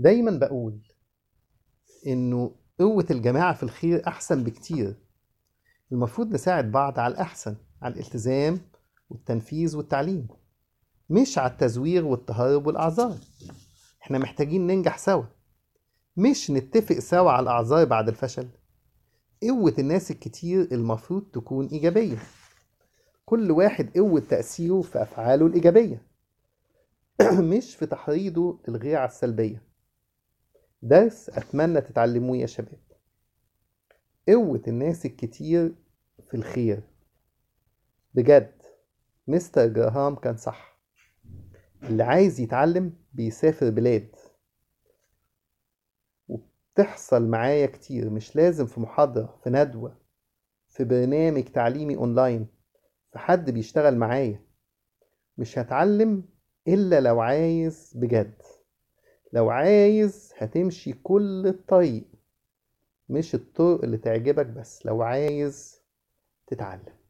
دايما بقول إنه قوة الجماعة في الخير أحسن بكتير. المفروض نساعد بعض على الأحسن، على الالتزام والتنفيذ والتعليم، مش على التزوير والتهرب والأعذار. إحنا محتاجين ننجح سوا، مش نتفق سوا على الأعذار بعد الفشل. قوة الناس الكتير المفروض تكون إيجابية، كل واحد قوة تأثيره في أفعاله الإيجابية مش في تحريضه للغير على السلبية. درس أتمنى تتعلموه يا شباب. قوة الناس الكتير في الخير بجد. مستر جراهام كان صح، اللي عايز يتعلم بيسافر بلاد، وبتحصل معايا كتير. مش لازم في محاضرة، في ندوة، في برنامج تعليمي أونلاين، في حد بيشتغل معايا. مش هتعلم إلا لو عايز بجد. لو عايز هتمشي كل الطريق، مش الطرق اللي تعجبك بس. لو عايز تتعلم